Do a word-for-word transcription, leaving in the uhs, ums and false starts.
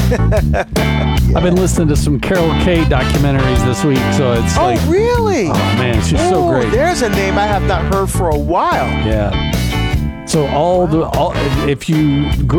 Yeah. I've been listening to some Carol Kay documentaries this week, so it's Oh, like, really? oh man, she's so Ooh, great. There's a name I have not heard for a while. Yeah. So all the all, if you